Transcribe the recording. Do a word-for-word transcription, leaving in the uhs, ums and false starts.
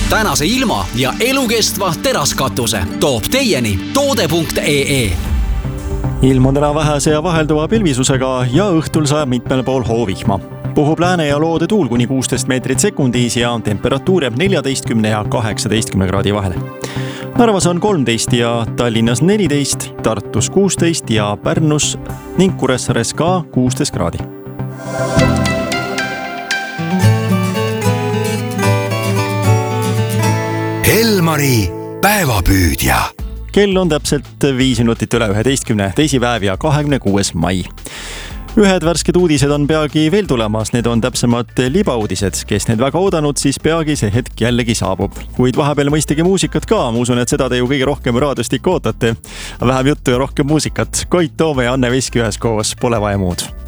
tänase ilma ja elukestva teraskatuse toob teieni toode punkt ee. Ilm on täna vähese ja vahelduva pilvisusega ja õhtul sajab mitmel pool hoovihma. Puhub lääne ja loode tuul kuni kuusteist meetrit sekundis ja temperatuur jääb neljateistkümne ja kaheksateistkümne kraadi vahele. Narvas on kolmteist ja Tallinnas neliteist, Tartus kuusteist ja Pärnus ning Kuressaares ka kuusteist kraadi. Elmari päevapüüdja. Kell on täpselt viis minutit üle üheteistkümne, teisipäev ja kahekümne kuues mai. Ühed värsked uudised on peagi veel tulemas, need on täpsemalt libauudised. Kes need väga oodanud, siis peagi see hetk jällegi saabub. Kuid vahepeal mõistagi muusikat ka, ma usun, et seda te ju kõige rohkem raadiostik ootate. Vähem juttu ja rohkem muusikat. Koit Toome ja Anne Veski ühes koos, pole vaja muud.